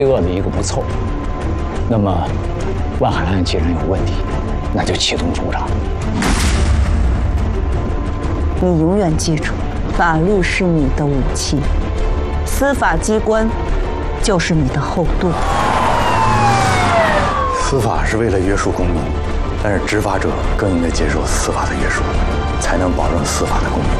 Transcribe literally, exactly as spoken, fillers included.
恶的一个不凑。那么，万海案既然有问题，那就启动重查。 你永远记住，法律是你的武器，司法机关就是你的后盾。 司法是为了约束公民，但是执法者更应该接受司法的约束，才能保证司法的公平。